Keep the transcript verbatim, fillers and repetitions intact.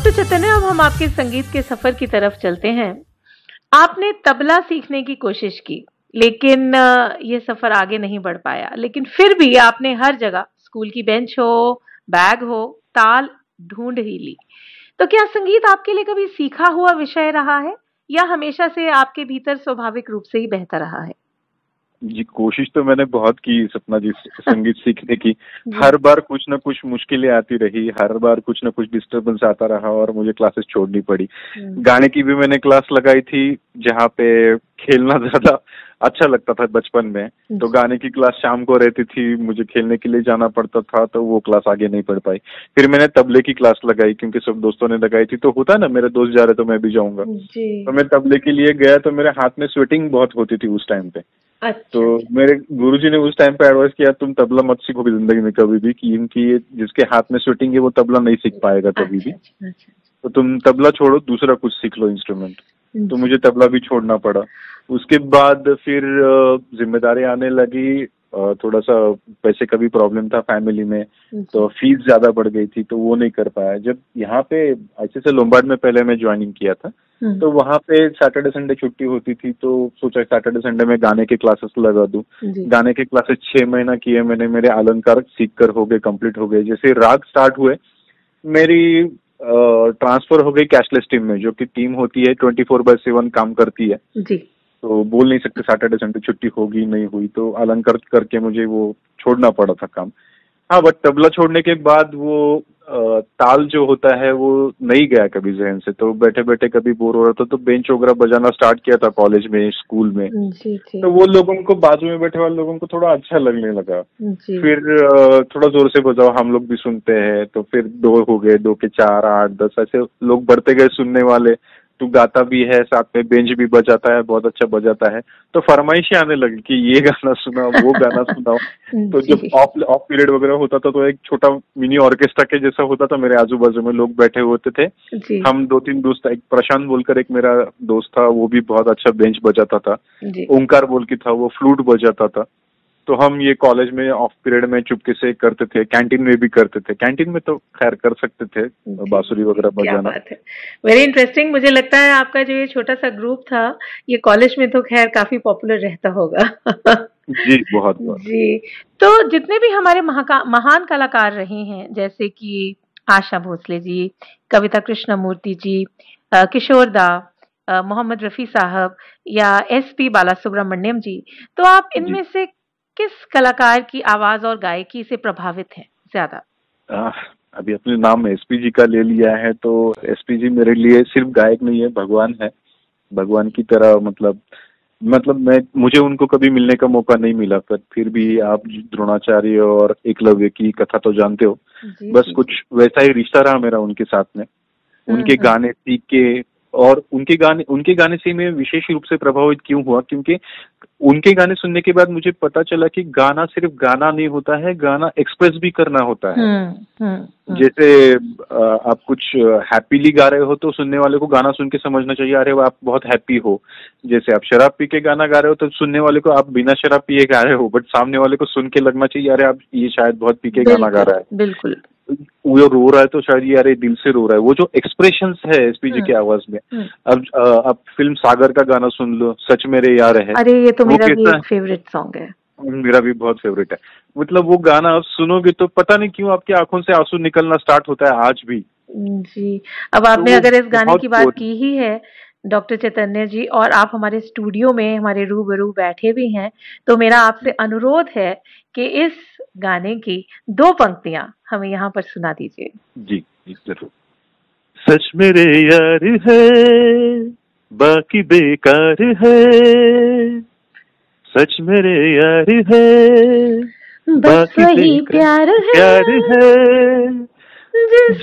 Doctor चैतन्य, अब हम आपके संगीत के सफर की तरफ चलते हैं। आपने तबला सीखने की कोशिश की, लेकिन ये सफर आगे नहीं बढ़ पाया। लेकिन फिर भी आपने हर जगह, स्कूल की बेंच हो, बैग हो, ताल ढूंढ ही ली। तो क्या संगीत आपके लिए कभी सीखा हुआ विषय रहा है, या हमेशा से आपके भीतर स्वाभाविक रूप से ही बहता रहा है? जी, कोशिश तो मैंने बहुत की सपना जी संगीत सीखने की। हर बार कुछ ना कुछ मुश्किलें आती रही, हर बार कुछ ना कुछ डिस्टर्बेंस आता रहा और मुझे क्लासेस छोड़नी पड़ी। गाने की भी मैंने क्लास लगाई थी, जहाँ पे खेलना ज्यादा अच्छा लगता था बचपन में, तो गाने की क्लास शाम को रहती थी, मुझे खेलने के लिए जाना पड़ता था, तो वो क्लास आगे नहीं पढ़ पाई। फिर मैंने तबले की क्लास लगाई, क्योंकि सब दोस्तों ने लगाई थी, तो होता है ना मेरे दोस्त जा रहे तो मैं भी जाऊंगा। तो मैं तबले के लिए गया, तो मेरे हाथ में स्वेटिंग बहुत होती थी उस टाइम पे। अच्छा। तो मेरे गुरुजी ने उस टाइम पे एडवाइस किया, तुम तबला मत सीखो भी जिंदगी में कभी भी, क्योंकि जिसके हाथ में स्वेटिंग है वो तबला नहीं सीख पाएगा कभी भी। अच्छा, अच्छा। तो तुम तबला छोड़ो, दूसरा कुछ सीख लो इंस्ट्रूमेंट। तो मुझे तबला भी छोड़ना पड़ा। उसके बाद फिर जिम्मेदारी आने लगी, थोड़ा सा पैसे का भी प्रॉब्लम था फैमिली में, तो फीस ज्यादा बढ़ गई थी, तो वो नहीं कर पाया। जब यहाँ पे आईसीएसआई लोम्बार्ड में पहले मैं ज्वाइनिंग किया था, तो वहाँ पे सैटरडे संडे छुट्टी होती थी, तो सोचा सैटरडे संडे में गाने के क्लासेस लगा दूं। गाने के क्लासेस छह महीना किए मैंने, मेरे अलंकार सीख कर हो गए, कंप्लीट हो गए। जैसे राग स्टार्ट हुए, मेरी ट्रांसफर हो गई कैशलेस टीम में, जो कि टीम होती है ट्वेंटी फोर बाय सेवन काम करती है जी। तो बोल नहीं सकते सैटरडे संडे छुट्टी होगी नहीं हुई, तो अलंकार करके मुझे वो छोड़ना पड़ा था काम। हाँ, बट तबला छोड़ने के बाद वो आ, ताल जो होता है वो नहीं गया कभी जहन से, तो बैठे बैठे कभी बोर हो रहा था तो बेंच वगैरह बजाना स्टार्ट किया था कॉलेज में, स्कूल में जी, जी। तो वो लोगों को, बाजू में बैठे वाले लोगों को थोड़ा अच्छा लगने लगा। फिर थोड़ा जोर से बजाओ, हम लोग भी सुनते हैं, तो फिर दो हो गए, दो के चार, आठ, दस, ऐसे लोग बढ़ते गए सुनने वाले। तू गाता भी है, साथ में बेंच भी बजाता है, बहुत अच्छा बजाता है, तो फरमाइशें आने लगी कि ये गाना सुनाओ, वो गाना सुनाओ। तो जब ऑफ ऑफ पीरियड वगैरह होता था, तो एक छोटा मिनी ऑर्केस्ट्रा के जैसा होता था, मेरे आजू बाजू में लोग बैठे होते थे। हम दो तीन दोस्त, एक प्रशांत बोलकर एक मेरा दोस्त था, वो भी बहुत अच्छा बेंच बजाता था। ओंकार बोल की था, वो फ्लूट बजाता था। तो हम ये कॉलेज में ऑफ पीरियड में चुपके से करते थे, कैंटीन में भी करते थे। कैंटीन में तो खैर कर सकते थे बांसुरी वगैरह बजाना। Very interesting. मुझे लगता है आपका जो ये छोटा सा ग्रुप था, ये कॉलेज में तो खैर काफी पॉपुलर रहता होगा। जी, बहुत बहुत जी। तो जितने भी हमारे महान कलाकार रहे हैं, जैसे कि आशा भोसले जी, कविता कृष्णमूर्ति जी, किशोर दा, मोहम्मद रफी साहब, या एस पी बालासुब्रमण्यम जी, तो आप इनमें से किस कलाकार की आवाज और गायकी से प्रभावित हैं ज्यादा? अभी अपने नाम एसपी जी का ले लिया है, तो एसपी जी मेरे लिए सिर्फ गायक नहीं है, भगवान है। भगवान की तरह, मतलब मतलब मैं मुझे उनको कभी मिलने का मौका नहीं मिला, पर फिर भी आप द्रोणाचार्य और एकलव्य की कथा तो जानते हो। बस जी, कुछ वैसा ही रिश्ता रहा मेरा उनके साथ में। उनके गाने सीख के, और उनके गाने उनके गाने से मैं विशेष रूप से प्रभावित क्यों हुआ, क्योंकि उनके गाने सुनने के बाद मुझे पता चला कि गाना सिर्फ गाना नहीं होता है, गाना एक्सप्रेस भी करना होता है। हुँ, हुँ, जैसे आप कुछ हैप्पीली गा रहे हो, तो सुनने वाले को गाना सुन के समझना चाहिए, अरे वो आप बहुत हैप्पी हो। जैसे आप शराब पी के गाना गा रहे हो, तो सुनने वाले को आप बिना शराब पिए गा रहे हो, बट सामने वाले को सुन के लगना चाहिए, अरे आप ये शायद बहुत पी के गाना गा रहा है। बिल्कुल। वो रो रहा है तो शायद ये अरे दिल से रो रहा है। वो जो एक्सप्रेशंस है एसपीजी की आवाज में। अब आप फिल्म सागर का गाना सुन लो, सच मेरे यार है। अरे ये तो मेरा भी एक फेवरेट सॉन्ग है। मेरा भी बहुत फेवरेट है। मतलब वो गाना आप सुनोगे तो पता नहीं क्यों आपकी आंखों से आंसू निकलना स्टार्ट होता है आज भी। जी। अब आपने अगर इस गाने की बात की ही है डॉक्टर चैतन्य जी, और आप हमारे स्टूडियो में हमारे रूबरू बैठे भी हैं, तो मेरा आपसे अनुरोध है कि इस गाने की दो पंक्तियां हमें यहाँ पर सुना दीजिए। जी जी जरूर। सच मेरे यार है, बाकी बेकार है, सच मेरे यार है, बस वही प्यार है, प्यार है।